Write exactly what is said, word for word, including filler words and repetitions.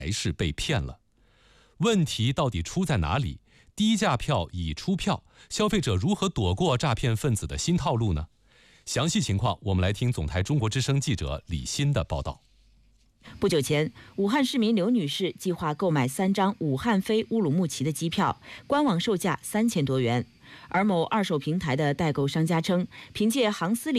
还是被骗了？问题到底出在哪里？低价票已出票，消费者如何躲过诈骗分子的新套路呢？详细情况，我们来听总台中国之声记者李欣的报道。 不久前，武汉市民刘女士计划购买三张武汉飞乌鲁木齐的机票，官网售价三千多元。而某二手平台的代购商家称，凭借航司里